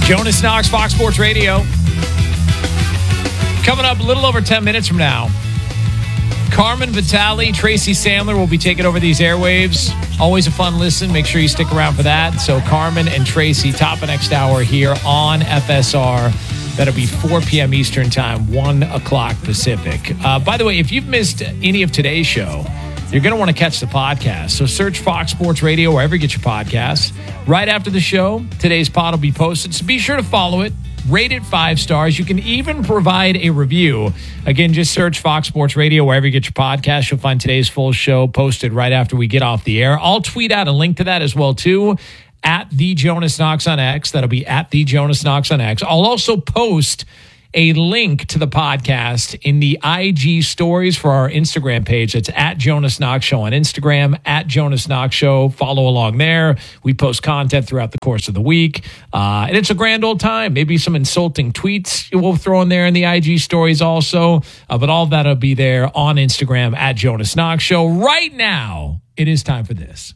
Jonas Knox, Fox Sports Radio. Coming up a little over 10 minutes from now, Carmen Vitale, Tracy Sandler will be taking over these airwaves. Always a fun listen. Make sure you stick around for that. So Carmen and Tracy, top of next hour here on FSR. That'll be 4 p.m. Eastern Time, 1 o'clock Pacific. By the way, if you've missed any of today's show, you're going to want to catch the podcast. So search Fox Sports Radio wherever you get your podcasts. Right after the show, today's pod will be posted. So be sure to follow it. Rate it 5 stars. You can even provide a review. Again, just search Fox Sports Radio wherever you get your podcast. You'll find today's full show posted right after we get off the air. I'll tweet out a link to that as well, too, at The Jonas Knox on X. That'll be at The Jonas Knox on X. I'll also post a link to the podcast in the IG stories for our Instagram page. That's at Jonas Knox Show on Instagram, at Jonas Knox Show. Follow along there. We post content throughout the course of the week. And it's a grand old time. Maybe some insulting tweets we'll throw in there in the IG stories also. But all of that will be there on Instagram at Jonas Knox Show. Right now, it is time for this.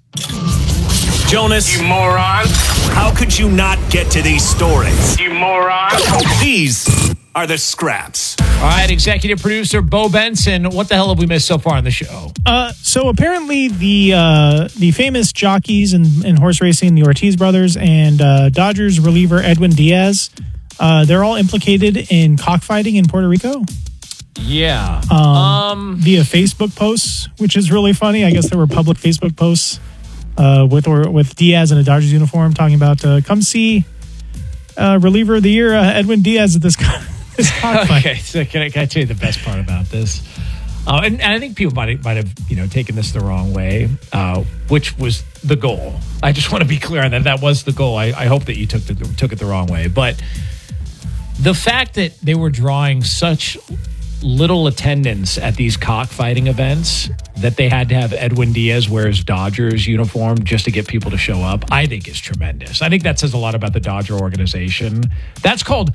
Jonas, you moron. How could you not get to these stories? You moron. These are the scraps. All right, executive producer Bo Benson, what the hell have we missed so far on the show? So apparently the famous jockeys in horse racing, the Ortiz brothers, and Dodgers reliever Edwin Diaz, they're all implicated in cockfighting in Puerto Rico. Yeah. Via Facebook posts, which is really funny. I guess there were public Facebook posts with Diaz in a Dodgers uniform talking about come see reliever of the year Edwin Diaz at this cockfight. Okay, so can I tell you the best part about this? And I think people might have taken this the wrong way, which was the goal. I just want to be clear on that. That was the goal. I hope that you took it the wrong way. But the fact that they were drawing such little attendance at these cockfighting events that they had to have Edwin Diaz wear his Dodgers uniform just to get people to show up, I think is tremendous. I think that says a lot about the Dodger organization. That's called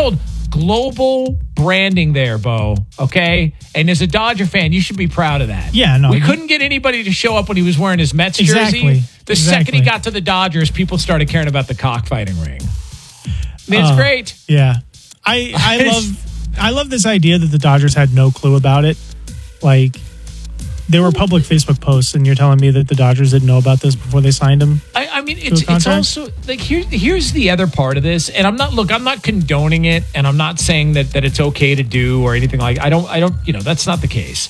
global branding there, Bo, okay? And as a Dodger fan, you should be proud of that. Yeah, no. We couldn't get anybody to show up when he was wearing his Mets jersey. The second he got to the Dodgers, people started caring about the cockfighting ring. I mean, it's great. Yeah. I love this idea that the Dodgers had no clue about it. Like, there were public Facebook posts, and you're telling me that the Dodgers didn't know about this before they signed him? I mean, it's also like here's the other part of this, and I'm not condoning it, and I'm not saying that it's okay to do or anything like. I don't. That's not the case.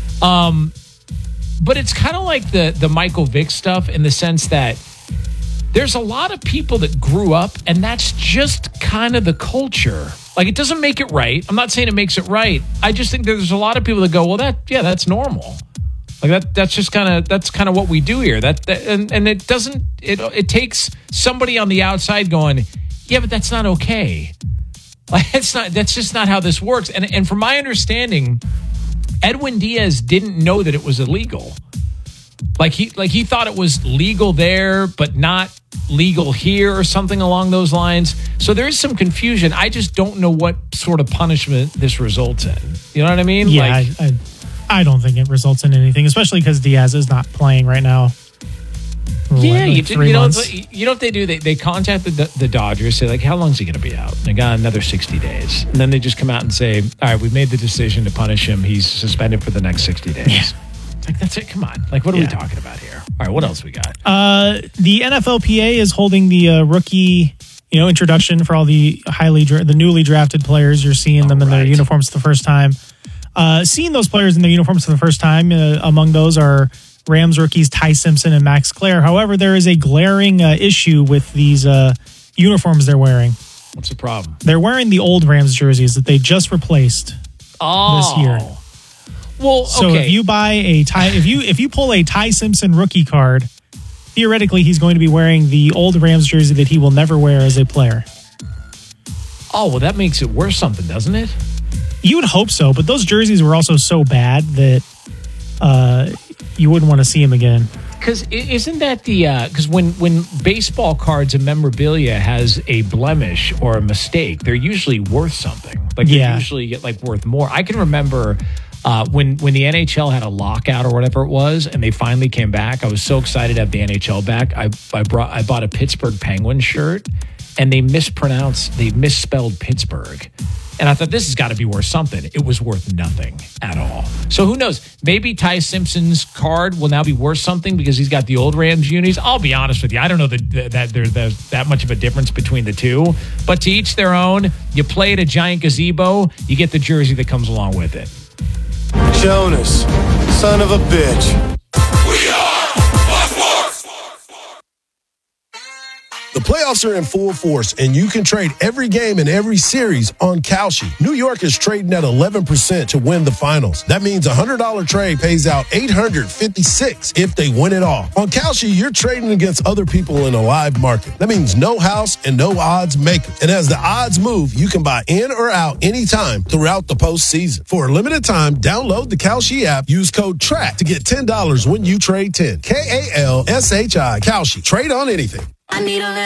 But it's kind of like the Michael Vick stuff in the sense that there's a lot of people that grew up, and that's just kind of the culture. Like, it doesn't make it right. I'm not saying it makes it right. I just think there's a lot of people that go, well, that's normal. Like that's kind of what we do here. And it doesn't. It takes somebody on the outside going, yeah, but that's not okay. Like that's just not how this works. And from my understanding, Edwin Diaz didn't know that it was illegal. Like he thought it was legal there, but not legal here or something along those lines. So there is some confusion. I just don't know what sort of punishment this results in. You know what I mean? Yeah, I don't think it results in anything, especially because Diaz is not playing right now. Yeah, you know what they do? They contact the Dodgers, say, like, how long is he going to be out? And they got another 60 days. And then they just come out and say, all right, we've made the decision to punish him. He's suspended for the next 60 days. Yeah. Like, that's it. Come on. Like, what are we talking about here? All right, what else we got? The NFLPA is holding the rookie, introduction for all the the newly drafted players. You're seeing them in their uniforms for the first time. Seeing those players in their uniforms for the first time, among those are Rams rookies Ty Simpson and Max Clare. However, there is a glaring issue with these uniforms they're wearing. What's the problem? They're wearing the old Rams jerseys that they just replaced this year. Well, so okay. if you buy if you pull a Ty Simpson rookie card, theoretically he's going to be wearing the old Rams jersey that he will never wear as a player. Oh, well, that makes it worse something, doesn't it? You would hope so, but those jerseys were also so bad that you wouldn't want to see him again. Because isn't that because when baseball cards and memorabilia has a blemish or a mistake, they're usually worth something. Like they usually get worth more. I can remember when the NHL had a lockout or whatever it was, and they finally came back. I was so excited to have the NHL back. I bought a Pittsburgh Penguins shirt, and they misspelled Pittsburgh. And I thought, this has got to be worth something. It was worth nothing at all. So who knows? Maybe Ty Simpson's card will now be worth something because he's got the old Rams unis. I'll be honest with you. I don't know that there's that much of a difference between the two. But to each their own. You play at a giant gazebo, you get the jersey that comes along with it. Jonas, son of a bitch. We are Buckmore. The playoffs are in full force, and you can trade every game in every series on Kalshi. New York is trading at 11% to win the finals. That means a $100 trade pays out $856 if they win it all. On Kalshi, you're trading against other people in a live market. That means no house and no odds makers. And as the odds move, you can buy in or out anytime throughout the postseason. For a limited time, download the Kalshi app. Use code TRACK to get $10 when you trade 10. KALSHI. Kalshi. Trade on anything. I need a little